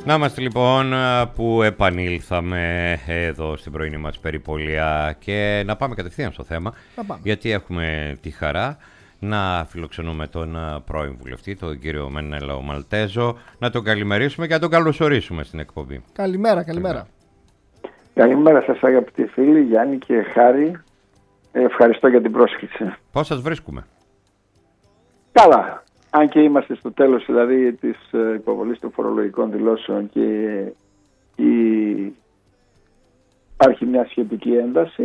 Να είμαστε λοιπόν που επανήλθαμε εδώ στην πρωινή μας περιπολία και να πάμε κατευθείαν στο θέμα, γιατί έχουμε τη χαρά να φιλοξενούμε τον πρώην βουλευτή, τον κύριο Μενέλαο Μαλτέζο, να τον καλημερίσουμε και να τον καλωσορίσουμε στην εκπομπή. Καλημέρα. Καλημέρα σας αγαπητοί φίλοι, Γιάννη και Χάρη. Ευχαριστώ για την πρόσκληση. Πώς σας βρίσκουμε? Καλά. Αν και είμαστε στο τέλος δηλαδή της υποβολής των φορολογικών δηλώσεων και υπάρχει μια σχετική ένταση,